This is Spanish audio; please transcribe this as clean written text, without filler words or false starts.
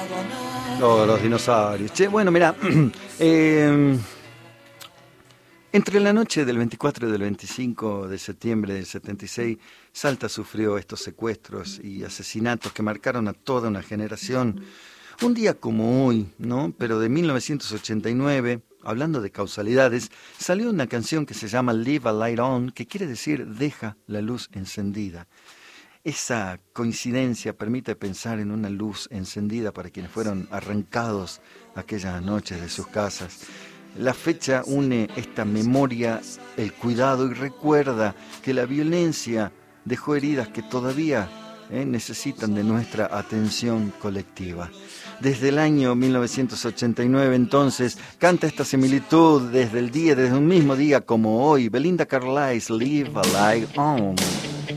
Oh, los dinosaurios. Che, bueno, mira, entre la noche del 24 y del 25 de septiembre del 76, Salta sufrió estos secuestros y asesinatos que marcaron a toda una generación. Un día como hoy, ¿no? Pero de 1989, hablando de causalidades, salió una canción que se llama Leave a Light On, que quiere decir deja la luz encendida. Esa coincidencia permite pensar en una luz encendida para quienes fueron arrancados aquellas noches de sus casas. La fecha une esta memoria, el cuidado, y recuerda que la violencia dejó heridas que todavía necesitan de nuestra atención colectiva. Desde el año 1989, entonces, canta esta similitud desde un mismo día como hoy, Belinda Carlisle, Leave a Light On.